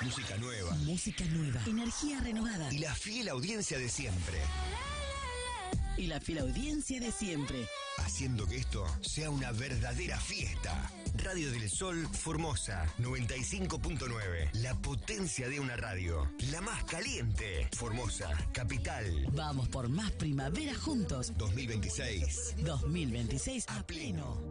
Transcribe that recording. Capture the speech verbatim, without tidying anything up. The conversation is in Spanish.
Música nueva. Música nueva. Energía renovada. Y la fiel audiencia de siempre. Y la fiel audiencia de siempre. Haciendo que esto sea una verdadera fiesta. Radio del Sol Formosa noventa y cinco punto nueve. La potencia de una radio. La más caliente. Formosa, capital. Vamos por más primavera juntos. dos mil veintiséis. dos mil veintiséis a pleno.